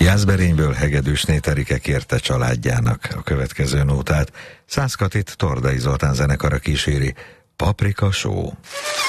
Jászberényből Hegedűsné Terike kérte családjának a következő nótát. Szászkatit Tordai Zoltán zenekara kíséri. Paprika só.